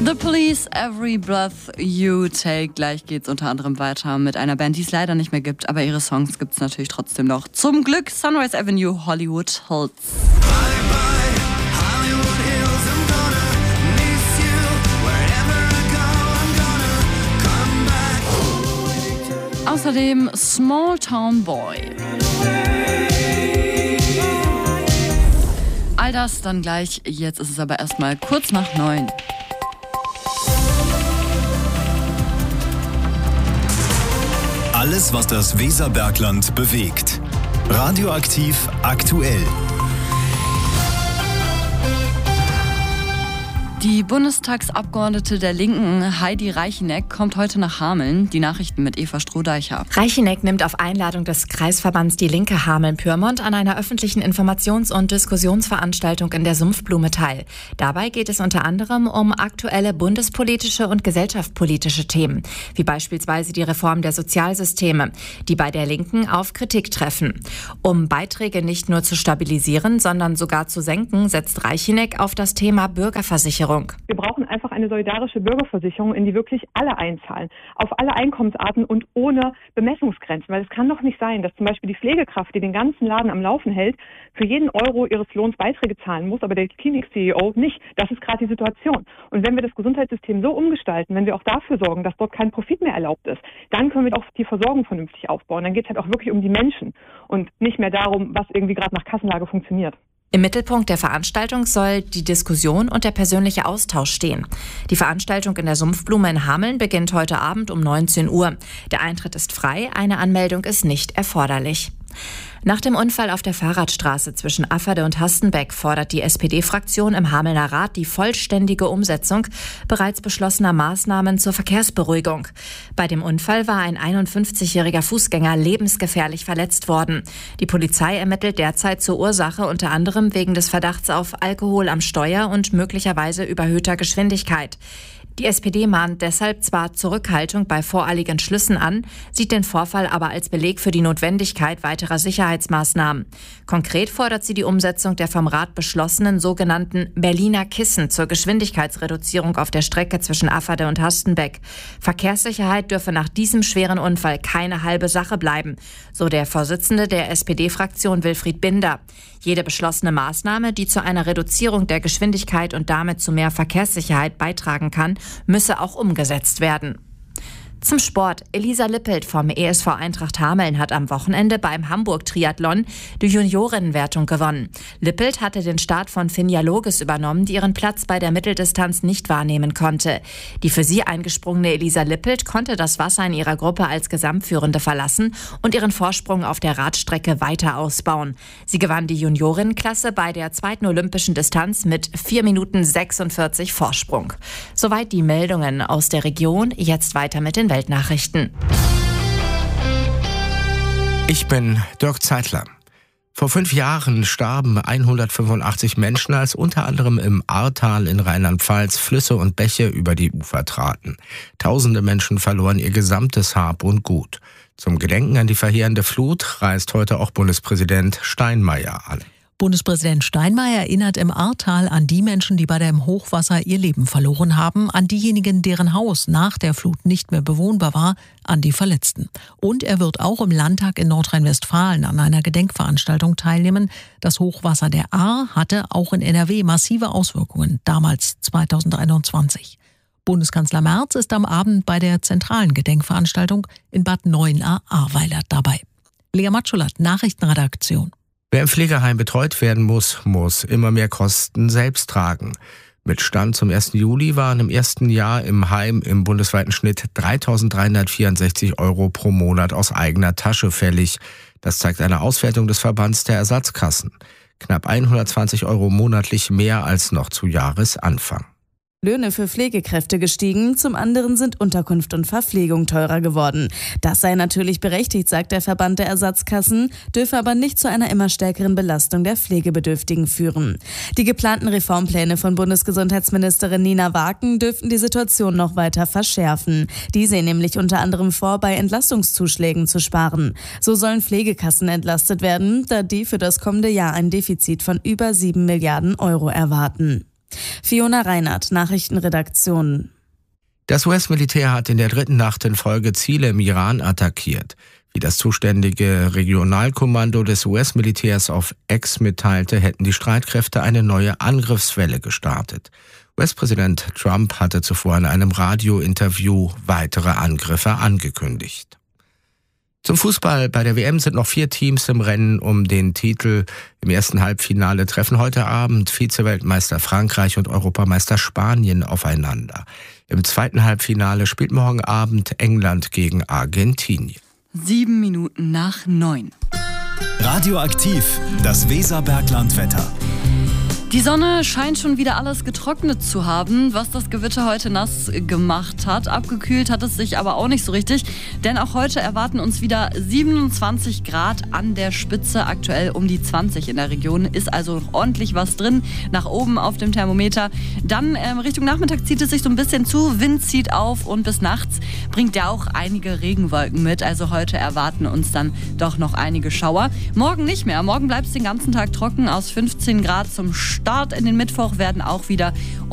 The Police, Every Breath You Take. Gleich geht's unter anderem weiter mit einer Band, die es leider nicht mehr gibt, aber ihre Songs gibt's natürlich trotzdem noch. Zum Glück Sunrise Avenue, Hollywood Hills. Außerdem Small Town Boy. All das dann gleich. Jetzt ist es aber erstmal kurz nach 9. Alles, was das Weserbergland bewegt. Radioaktiv aktuell. Die Bundestagsabgeordnete der Linken, Heidi Reicheneck, kommt heute nach Hameln. Die Nachrichten mit Eva Strohdeicher. Reicheneck nimmt auf Einladung des Kreisverbands Die Linke Hameln-Pyrmont an einer öffentlichen Informations- und Diskussionsveranstaltung in der Sumpfblume teil. Dabei geht es unter anderem um aktuelle bundespolitische und gesellschaftspolitische Themen, wie beispielsweise die Reform der Sozialsysteme, die bei der Linken auf Kritik treffen. Um Beiträge nicht nur zu stabilisieren, sondern sogar zu senken, setzt Reicheneck auf das Thema Bürgerversicherung. Wir brauchen einfach eine solidarische Bürgerversicherung, in die wirklich alle einzahlen, auf alle Einkommensarten und ohne Bemessungsgrenzen. Weil es kann doch nicht sein, dass zum Beispiel die Pflegekraft, die den ganzen Laden am Laufen hält, für jeden Euro ihres Lohns Beiträge zahlen muss, aber der Klinik-CEO nicht. Das ist gerade die Situation. Und wenn wir das Gesundheitssystem so umgestalten, wenn wir auch dafür sorgen, dass dort kein Profit mehr erlaubt ist, dann können wir auch die Versorgung vernünftig aufbauen. Dann geht es halt auch wirklich um die Menschen und nicht mehr darum, was irgendwie gerade nach Kassenlage funktioniert. Im Mittelpunkt der Veranstaltung soll die Diskussion und der persönliche Austausch stehen. Die Veranstaltung in der Sumpfblume in Hameln beginnt heute Abend um 19 Uhr. Der Eintritt ist frei, eine Anmeldung ist nicht erforderlich. Nach dem Unfall auf der Fahrradstraße zwischen Afferde und Hastenbeck fordert die SPD-Fraktion im Hamelner Rat die vollständige Umsetzung bereits beschlossener Maßnahmen zur Verkehrsberuhigung. Bei dem Unfall war ein 51-jähriger Fußgänger lebensgefährlich verletzt worden. Die Polizei ermittelt derzeit zur Ursache unter anderem wegen des Verdachts auf Alkohol am Steuer und möglicherweise überhöhter Geschwindigkeit. Die SPD mahnt deshalb zwar Zurückhaltung bei voreiligen Schlüssen an, sieht den Vorfall aber als Beleg für die Notwendigkeit weiterer Sicherheitsmaßnahmen. Konkret fordert sie die Umsetzung der vom Rat beschlossenen sogenannten Berliner Kissen zur Geschwindigkeitsreduzierung auf der Strecke zwischen Afferde und Hastenbeck. Verkehrssicherheit dürfe nach diesem schweren Unfall keine halbe Sache bleiben, so der Vorsitzende der SPD-Fraktion Wilfried Binder. Jede beschlossene Maßnahme, die zu einer Reduzierung der Geschwindigkeit und damit zu mehr Verkehrssicherheit beitragen kann, müsse auch umgesetzt werden. Zum Sport. Elisa Lippelt vom ESV Eintracht Hameln hat am Wochenende beim Hamburg-Triathlon die Juniorinnenwertung gewonnen. Lippelt hatte den Start von Finja Loges übernommen, die ihren Platz bei der Mitteldistanz nicht wahrnehmen konnte. Die für sie eingesprungene Elisa Lippelt konnte das Wasser in ihrer Gruppe als Gesamtführende verlassen und ihren Vorsprung auf der Radstrecke weiter ausbauen. Sie gewann die Juniorinnenklasse bei der zweiten olympischen Distanz mit 4 Minuten 46 Vorsprung. Soweit die Meldungen aus der Region. Jetzt weiter mit den Weltnachrichten. Ich bin Dirk Zeitler. Vor 5 Jahren starben 185 Menschen, als unter anderem im Ahrtal in Rheinland-Pfalz Flüsse und Bäche über die Ufer traten. Tausende Menschen verloren ihr gesamtes Hab und Gut. Zum Gedenken an die verheerende Flut reist heute auch Bundespräsident Steinmeier an. Bundespräsident Steinmeier erinnert im Ahrtal an die Menschen, die bei dem Hochwasser ihr Leben verloren haben, an diejenigen, deren Haus nach der Flut nicht mehr bewohnbar war, an die Verletzten. Und er wird auch im Landtag in Nordrhein-Westfalen an einer Gedenkveranstaltung teilnehmen. Das Hochwasser der Ahr hatte auch in NRW massive Auswirkungen, damals 2021. Bundeskanzler Merz ist am Abend bei der zentralen Gedenkveranstaltung in Bad Neuenahr-Ahrweiler dabei. Lea Matschulat, Nachrichtenredaktion. Wer im Pflegeheim betreut werden muss immer mehr Kosten selbst tragen. Mit Stand zum 1. Juli waren im ersten Jahr im Heim im bundesweiten Schnitt 3.364 € pro Monat aus eigener Tasche fällig. Das zeigt eine Auswertung des Verbands der Ersatzkassen. Knapp 120 € monatlich mehr als noch zu Jahresanfang. Löhne für Pflegekräfte gestiegen, zum anderen sind Unterkunft und Verpflegung teurer geworden. Das sei natürlich berechtigt, sagt der Verband der Ersatzkassen, dürfe aber nicht zu einer immer stärkeren Belastung der Pflegebedürftigen führen. Die geplanten Reformpläne von Bundesgesundheitsministerin Nina Waken dürften die Situation noch weiter verschärfen. Die sehen nämlich unter anderem vor, bei Entlastungszuschlägen zu sparen. So sollen Pflegekassen entlastet werden, da die für das kommende Jahr ein Defizit von über 7 Milliarden € erwarten. Fiona Reinhardt, Nachrichtenredaktion. Das US-Militär hat in der 3. Nacht in Folge Ziele im Iran attackiert. Wie das zuständige Regionalkommando des US-Militärs auf X mitteilte, hätten die Streitkräfte eine neue Angriffswelle gestartet. US-Präsident Trump hatte zuvor in einem Radiointerview weitere Angriffe angekündigt. Zum Fußball. Bei der WM sind noch 4 Teams im Rennen um den Titel. Im ersten Halbfinale treffen heute Abend Vize-Weltmeister Frankreich und Europameister Spanien aufeinander. Im zweiten Halbfinale spielt morgen Abend England gegen Argentinien. 7 Minuten nach 9. Radioaktiv, das Weserbergland-Wetter. Die Sonne scheint schon wieder alles getrocknet zu haben, was das Gewitter heute nass gemacht hat. Abgekühlt hat es sich aber auch nicht so richtig, denn auch heute erwarten uns wieder 27 Grad an der Spitze, aktuell um die 20 in der Region. Ist also noch ordentlich was drin, nach oben auf dem Thermometer. Dann Richtung Nachmittag zieht es sich so ein bisschen zu, Wind zieht auf und bis nachts bringt ja auch einige Regenwolken mit. Also heute erwarten uns dann doch noch einige Schauer. Morgen nicht mehr, morgen bleibt es den ganzen Tag trocken. Aus 15 Grad zum Start in den Mittwoch werden auch wieder